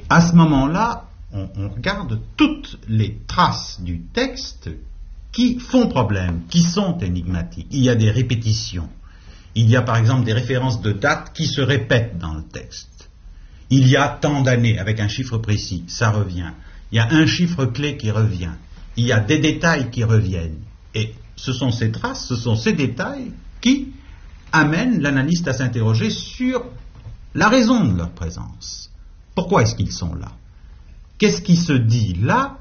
À ce moment-là, on regarde toutes les traces du texte qui font problème, qui sont énigmatiques. Il y a des répétitions. Il y a par exemple des références de dates qui se répètent dans le texte. Il y a tant d'années avec un chiffre précis, ça revient. Il y a un chiffre clé qui revient. Il y a des détails qui reviennent. Et ce sont ces traces, ce sont ces détails qui amènent l'analyste à s'interroger sur la raison de leur présence. Pourquoi est-ce qu'ils sont là? Qu'est-ce qui se dit là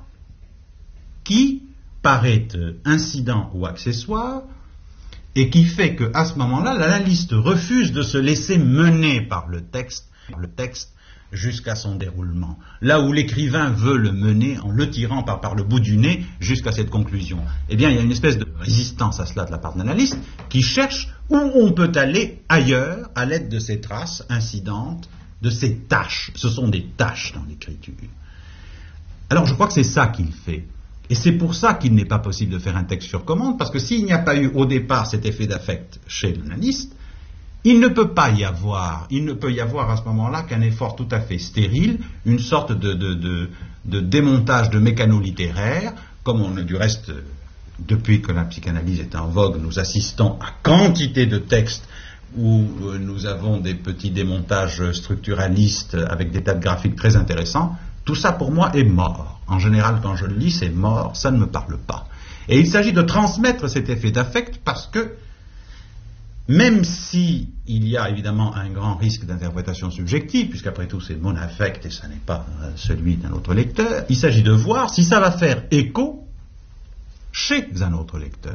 qui paraît incident ou accessoire et qui fait qu'à ce moment-là, l'analyste refuse de se laisser mener par le texte jusqu'à son déroulement. Là où l'écrivain veut le mener en le tirant par le bout du nez jusqu'à cette conclusion. Eh bien, il y a une espèce de résistance à cela de la part de l'analyste qui cherche où on peut aller ailleurs à l'aide de ces traces incidentes, de ces tâches. Ce sont des tâches dans l'écriture. Alors, je crois que c'est ça qu'il fait. Et c'est pour ça qu'il n'est pas possible de faire un texte sur commande, parce que s'il n'y a pas eu au départ cet effet d'affect chez l'analyste, il ne peut y avoir à ce moment-là qu'un effort tout à fait stérile, une sorte de démontage de mécano-littéraire, comme on du reste, depuis que la psychanalyse est en vogue, nous assistons à quantité de textes où nous avons des petits démontages structuralistes avec des tas de graphiques très intéressants. Tout ça pour moi est mort. En général, quand je le lis, c'est mort, ça ne me parle pas. Et il s'agit de transmettre cet effet d'affect parce que même si il y a évidemment un grand risque d'interprétation subjective, puisqu'après tout c'est mon affect et ça n'est pas celui d'un autre lecteur, il s'agit de voir si ça va faire écho chez un autre lecteur.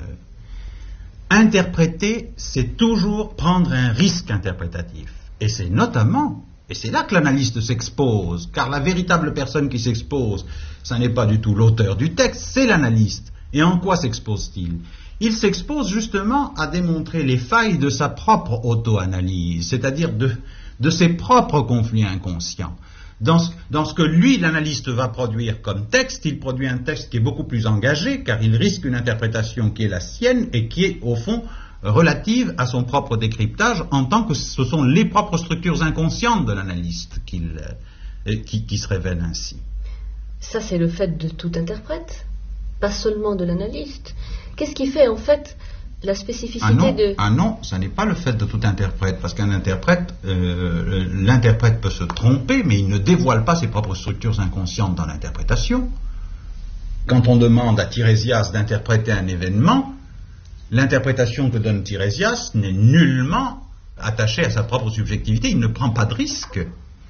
Interpréter, c'est toujours prendre un risque interprétatif. Et c'est notamment, et c'est là que l'analyste s'expose, car la véritable personne qui s'expose, ça n'est pas du tout l'auteur du texte, c'est l'analyste. Et en quoi s'expose-t-il ? Il s'expose justement à démontrer les failles de sa propre auto-analyse, c'est-à-dire de ses propres conflits inconscients. Dans ce que lui, l'analyste, va produire comme texte, il produit un texte qui est beaucoup plus engagé, car il risque une interprétation qui est la sienne et qui est, au fond, relative à son propre décryptage, en tant que ce sont les propres structures inconscientes de l'analyste qui se révèlent ainsi. Ça, c'est le fait de tout interprète, pas seulement de l'analyste. Qu'est-ce qui fait, en fait, la spécificité de... Ah non, ça n'est pas le fait de tout interprète, parce qu'un interprète, l'interprète peut se tromper, mais il ne dévoile pas ses propres structures inconscientes dans l'interprétation. Quand on demande à Tirésias d'interpréter un événement, l'interprétation que donne Tirésias n'est nullement attachée à sa propre subjectivité, il ne prend pas de risque.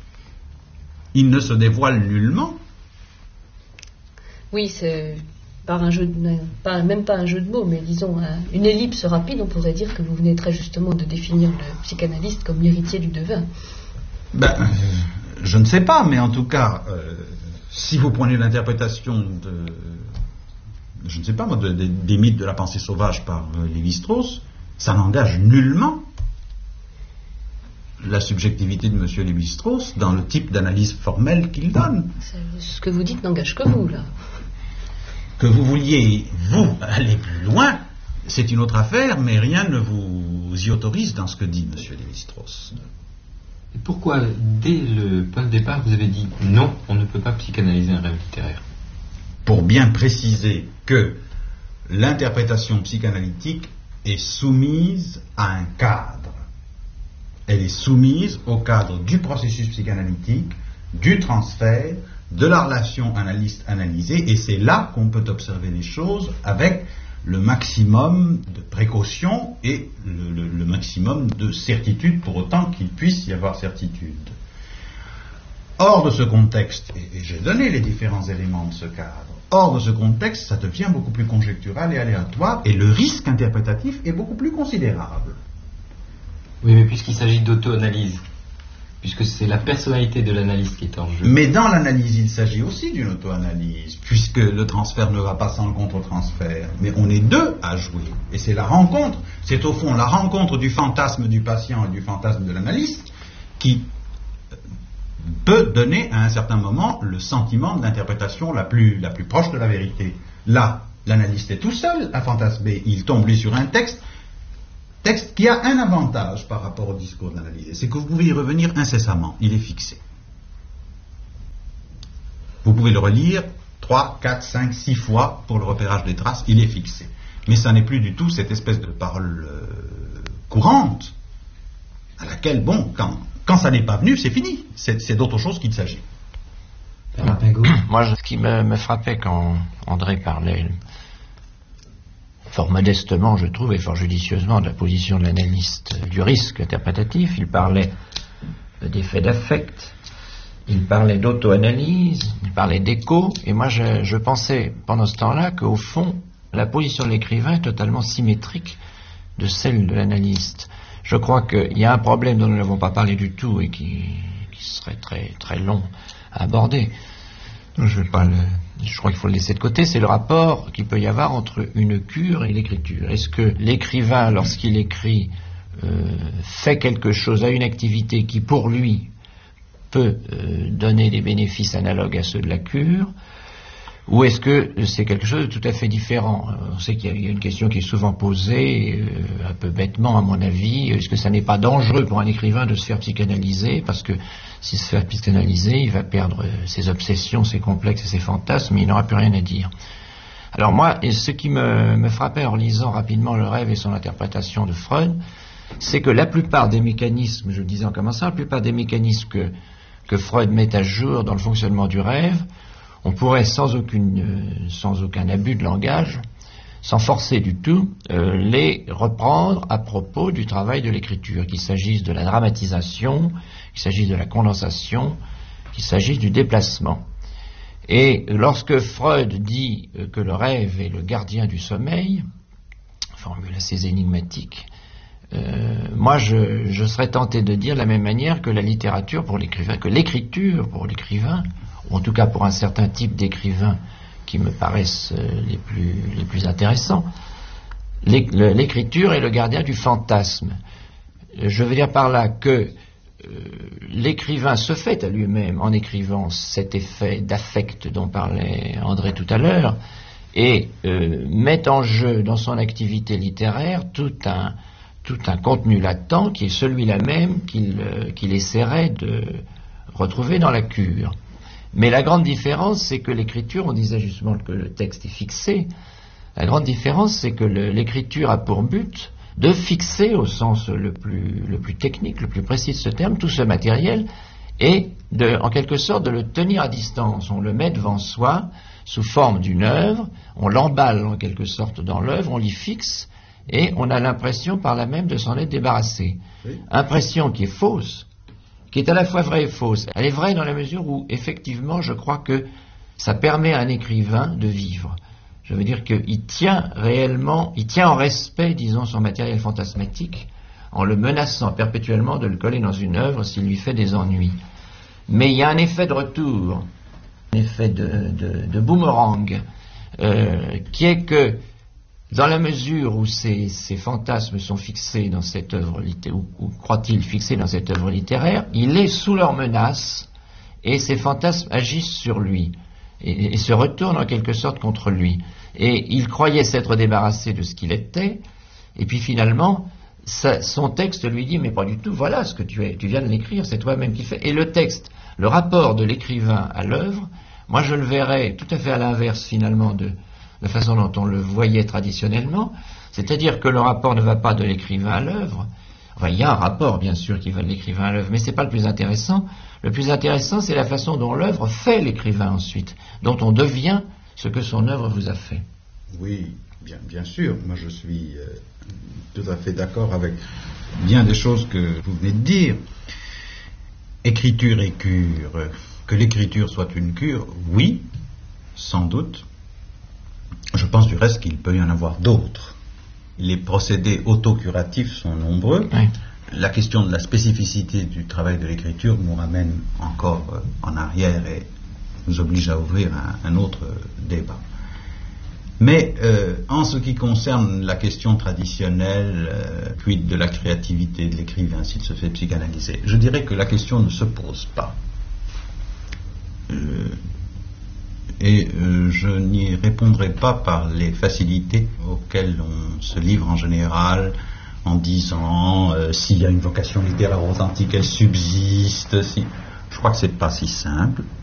Il ne se dévoile nullement. Oui, c'est... Par un jeu même pas un jeu de mots, mais disons une ellipse rapide, on pourrait dire que vous venez très justement de définir le psychanalyste comme l'héritier du devin. Je ne sais pas, mais en tout cas, si vous prenez l'interprétation je ne sais pas moi, des mythes de la pensée sauvage par Lévi-Strauss, ça n'engage nullement la subjectivité de M. Lévi-Strauss dans le type d'analyse formelle qu'il donne. Ce que vous dites n'engage que vous, là. Que vous vouliez, vous, aller plus loin, c'est une autre affaire, mais rien ne vous y autorise dans ce que dit M. Lévi-Strauss. Et pourquoi, dès le point de départ, vous avez dit non, on ne peut pas psychanalyser un rêve littéraire? Pour bien préciser que l'interprétation psychanalytique est soumise à un cadre. Elle est soumise au cadre du processus psychanalytique, du transfert, de la relation analyste-analysée, et c'est là qu'on peut observer les choses avec le maximum de précaution et le maximum de certitude, pour autant qu'il puisse y avoir certitude. Hors de ce contexte, et j'ai donné les différents éléments de ce cadre, hors de ce contexte, ça devient beaucoup plus conjectural et aléatoire, et le risque interprétatif est beaucoup plus considérable. Oui, mais puisqu'il s'agit d'auto-analyse, puisque c'est la personnalité de l'analyste qui est en jeu. Mais dans l'analyse, il s'agit aussi d'une auto-analyse, puisque le transfert ne va pas sans le contre-transfert. Mais on est deux à jouer. Et c'est la rencontre, c'est au fond la rencontre du fantasme du patient et du fantasme de l'analyste qui peut donner à un certain moment le sentiment de l'interprétation la plus proche de la vérité. Là, l'analyste est tout seul à fantasmer. Il tombe lui sur un texte qui a un avantage par rapport au discours de l'analyse, c'est que vous pouvez y revenir incessamment, il est fixé. Vous pouvez le relire 3, 4, 5, 6 fois pour le repérage des traces, il est fixé. Mais ça n'est plus du tout cette espèce de parole courante à laquelle, bon, quand ça n'est pas venu, c'est fini. C'est d'autre chose qu'il s'agit. Moi, ce qui me frappait quand André parlait, fort modestement, je trouve, et fort judicieusement, de la position de l'analyste du risque interprétatif, il parlait d'effet d'affect, il parlait d'auto-analyse, il parlait d'écho, et moi je pensais pendant ce temps-là qu'au fond, la position de l'écrivain est totalement symétrique de celle de l'analyste. Je crois qu'il y a un problème dont nous n'avons pas parlé du tout et qui serait très, très long à aborder. Je crois qu'il faut le laisser de côté, c'est le rapport qu'il peut y avoir entre une cure et l'écriture. Est-ce que l'écrivain, lorsqu'il écrit, fait quelque chose, a une activité qui pour lui peut donner des bénéfices analogues à ceux de la cure, ou est-ce que c'est quelque chose de tout à fait différent? On sait qu'il y a une question qui est souvent posée, un peu bêtement à mon avis, est-ce que ça n'est pas dangereux pour un écrivain de se faire psychanalyser, parce que s'il se fait psychanalyser, il va perdre ses obsessions, ses complexes et ses fantasmes, mais il n'aura plus rien à dire. Alors moi, ce qui me frappait en lisant rapidement Le Rêve et son interprétation de Freud, c'est que la plupart des mécanismes, je le disais en commençant, la plupart des mécanismes que Freud met à jour dans le fonctionnement du rêve, on pourrait sans aucun abus de langage, sans forcer du tout, les reprendre à propos du travail de l'écriture, qu'il s'agisse de la dramatisation, qu'il s'agisse de la condensation, qu'il s'agisse du déplacement. Et lorsque Freud dit que le rêve est le gardien du sommeil, formule assez énigmatique, moi je serais tenté de dire de la même manière que la littérature pour l'écrivain, que l'écriture pour l'écrivain, ou en tout cas pour un certain type d'écrivains qui me paraissent les plus intéressants, l'écriture est le gardien du fantasme. Je veux dire par là que l'écrivain se fait à lui-même en écrivant cet effet d'affect dont parlait André tout à l'heure, et met en jeu dans son activité littéraire tout un contenu latent qui est celui-là même qu'il essaierait de retrouver dans la cure. Mais la grande différence, c'est que l'écriture, on disait justement que le texte est fixé, la grande différence, c'est que l'écriture a pour but de fixer, au sens le plus technique, le plus précis de ce terme, tout ce matériel, et en quelque sorte de le tenir à distance. On le met devant soi sous forme d'une œuvre, on l'emballe en quelque sorte dans l'œuvre, on l'y fixe, et on a l'impression par là même de s'en être débarrassé. Oui. Impression qui est fausse, qui est à la fois vraie et fausse. Elle est vraie dans la mesure où, effectivement, je crois que ça permet à un écrivain de vivre. Je veux dire qu'il tient réellement, il tient en respect, disons, son matériel fantasmatique, en le menaçant perpétuellement de le coller dans une œuvre s'il lui fait des ennuis. Mais il y a un effet de retour, un effet de boomerang, qui est que, dans la mesure où ces fantasmes sont fixés dans cette œuvre littéraire, ou croit-il fixés dans cette œuvre littéraire, il est sous leur menace et ces fantasmes agissent sur lui et se retournent en quelque sorte contre lui. Et il croyait s'être débarrassé de ce qu'il était, et puis finalement, son texte lui dit « mais pas du tout, voilà ce que tu viens de l'écrire, c'est toi-même qui le fais ». Et le texte, le rapport de l'écrivain à l'œuvre, moi je le verrais tout à fait à l'inverse finalement de la façon dont on le voyait traditionnellement, c'est-à-dire que le rapport ne va pas de l'écrivain à l'œuvre. Enfin, il y a un rapport, bien sûr, qui va de l'écrivain à l'œuvre, mais c'est pas le plus intéressant. Le plus intéressant, c'est la façon dont l'œuvre fait l'écrivain ensuite, dont on devient ce que son œuvre vous a fait. Oui, bien sûr. Moi, je suis tout à fait d'accord avec bien des choses que vous venez de dire. Écriture et cure. Que l'écriture soit une cure, oui, sans doute. Je pense du reste qu'il peut y en avoir d'autres. Les procédés autocuratifs sont nombreux. Oui. La question de la spécificité du travail de l'écriture nous ramène encore en arrière et nous oblige à ouvrir un autre débat. Mais en ce qui concerne la question traditionnelle, quid de la créativité de l'écrivain s'il se fait psychanalyser, je dirais que la question ne se pose pas. Je n'y répondrai pas par les facilités auxquelles on se livre en général, en disant s'il y a une vocation littéraire authentique, elle subsiste. Je crois que c'est pas si simple.